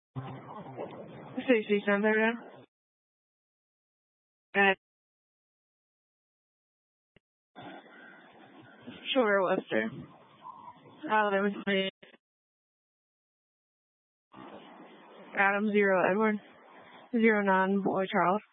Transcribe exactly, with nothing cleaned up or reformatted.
Stacy Center now. At Sugar Webster. Alabama twenty. Adam zero Edward. Zero nine Boy Charles.